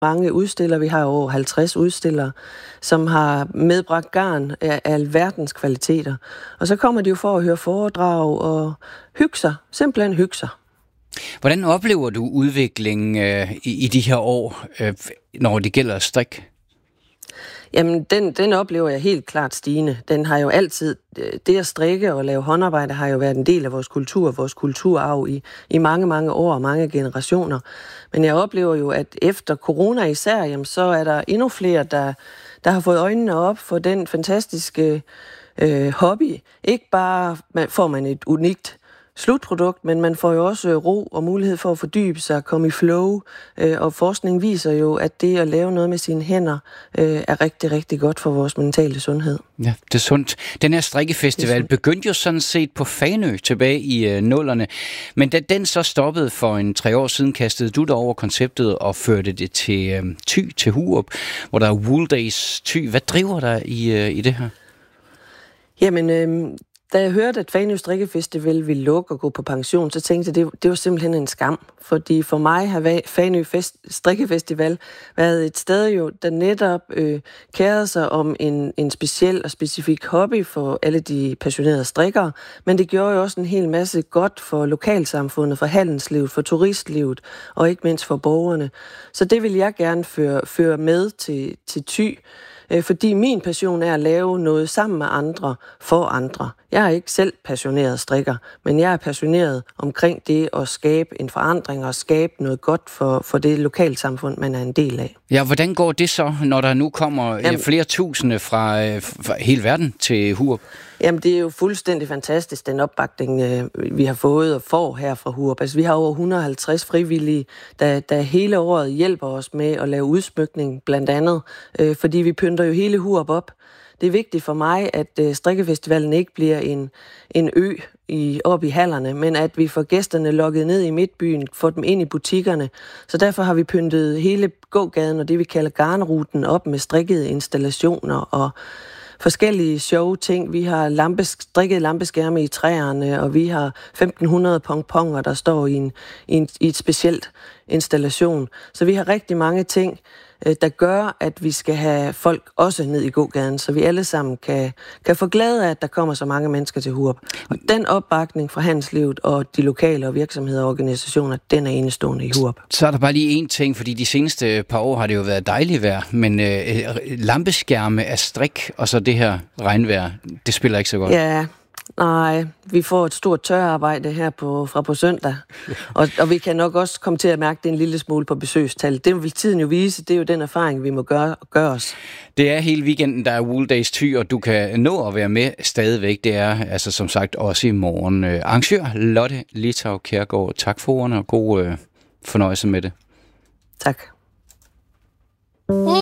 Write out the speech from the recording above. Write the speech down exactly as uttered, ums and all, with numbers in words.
mange udstillere. Vi har over halvtreds udstillere, som har medbragt garn af alverdens kvaliteter. Og så kommer de jo for at høre foredrag og hygge sig. Simpelthen hygge sig. Hvordan oplever du udviklingen øh, i, i de her år, øh, når det gælder strik? Jamen, den, den oplever jeg helt klart stigende. Den har jo altid, det at strikke og lave håndarbejde har jo været en del af vores kultur, vores kulturarv i, i mange, mange år og mange generationer. Men jeg oplever jo, at efter corona især, jamen, så er der endnu flere, der, der har fået øjnene op for den fantastiske øh, hobby. Ikke bare får man et unikt slutprodukt, men man får jo også ro og mulighed for at fordybe sig, komme i flow, øh, og forskning viser jo, at det at lave noget med sine hænder øh, er rigtig, rigtig godt for vores mentale sundhed. Ja, det er sundt. Den her strikkefestival begyndte jo sådan set på Fanø tilbage i øh, nullerne, men da den så stoppede for en tre år siden, kastede du dig over konceptet og førte det til øh, Thy, til Hurup, hvor der er Wool Days Thy. Hvad driver dig i, øh, i det her? Jamen, øh, da jeg hørte, at Fanø Strikkefestival ville lukke og gå på pension, så tænkte jeg, det, det var simpelthen en skam. Fordi for mig har Fanø Fest, Strikkefestival været et sted, jo, der netop øh, kærede sig om en, en speciel og specifik hobby for alle de passionerede strikkere. Men det gjorde jo også en hel masse godt for lokalsamfundet, for handelslivet, for turistlivet og ikke mindst for borgerne. Så det vil jeg gerne føre, føre med til, til Thy. Fordi min passion er at lave noget sammen med andre, for andre. Jeg er ikke selv passioneret strikker, men jeg er passioneret omkring det at skabe en forandring og skabe noget godt for, for det lokalsamfund, man er en del af. Ja, hvordan går det så, når der nu kommer Jamen, flere tusinde fra, fra hele verden til Hurup? Jamen, det er jo fuldstændig fantastisk, den opbakning, vi har fået og får her fra Hurup. Altså, vi har over et hundrede og halvtreds frivillige, der, der hele året hjælper os med at lave udsmykning, blandt andet, øh, fordi vi pynter jo hele Hurup op. Det er vigtigt for mig, at øh, strikkefestivalen ikke bliver en, en ø i, op i hallerne, men at vi får gæsterne lukket ned i midtbyen, får dem ind i butikkerne. Så derfor har vi pyntet hele gågaden og det, vi kalder garnruten, op med strikkede installationer og forskellige sjove ting. Vi har lampe, strikket lampeskærme i træerne, og vi har femten hundrede pongponger, der står i, en, i, en, i et specielt installation. Så vi har rigtig mange ting, der gør, at vi skal have folk også ned i gågaden, så vi alle sammen kan, kan få glæde af, at der kommer så mange mennesker til Hurup. Og den opbakning fra handelslivet og de lokale og virksomheder og organisationer, den er enestående i Hurup. Så er der bare lige én ting, fordi de seneste par år har det jo været dejligt vejr, men øh, lampeskærme af strik og så det her regnvejr, det spiller ikke så godt. Ja, nej, vi får et stort tørrearbejde her på, fra på søndag, og, og vi kan nok også komme til at mærke det en lille smule på besøgstal. Det vil tiden jo vise, det er jo den erfaring, vi må gøre, gøre os. Det er hele weekenden, der er Wool Days Thy, og du kan nå at være med stadigvæk. Det er altså som sagt også i morgen. Arrangør Lotte Litau Kjærgaard, tak for ordene og god øh, fornøjelse med det. Tak.